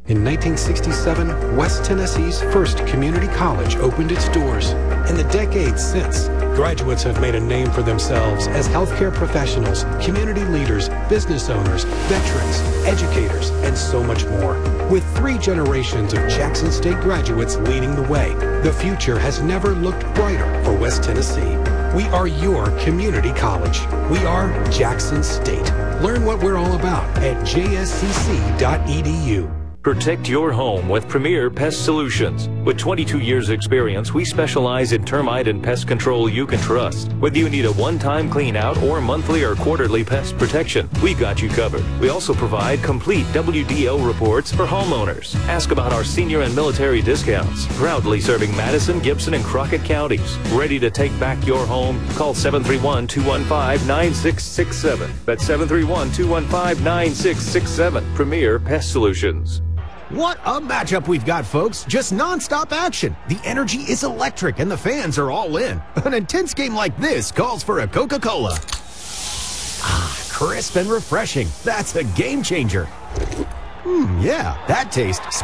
In 1967, West Tennessee's first community college opened its doors. In the decades since, graduates have made a name for themselves as healthcare professionals, community leaders, business owners, veterans, educators, and so much more. With 3 generations of Jackson State graduates leading the way, the future has never looked brighter for West Tennessee. We are your community college. We are Jackson State. Learn what we're all about at jscc.edu. Protect your home with Premier Pest Solutions. With 22 years experience, we specialize in termite and pest control you can trust. Whether you need a one-time clean out or monthly or quarterly pest protection, we got you covered. We also provide complete WDO reports for homeowners. Ask about our senior and military discounts. Proudly serving Madison, Gibson, and Crockett counties. Ready to take back your home? Call 731-215-9667. That's 731-215-9667. Premier Pest Solutions. What a matchup we've got, folks. Just non-stop action. The energy is electric and the fans are all in. An intense game like this calls for a Coca-Cola. Ah, crisp and refreshing. That's a game changer. Yeah, that tastes